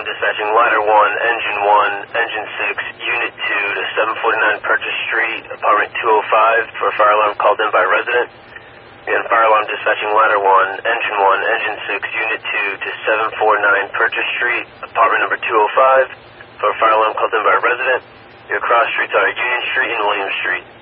dispatching ladder 1, engine 6, unit 2 to 749 Purchase Street, apartment 205 for a fire alarm called in by a resident. Again, fire alarm dispatching ladder 1, engine 6, unit 2 to 749 Purchase Street, apartment number 205 for a fire alarm called in by a resident. Your cross streets are Union Street and William Street.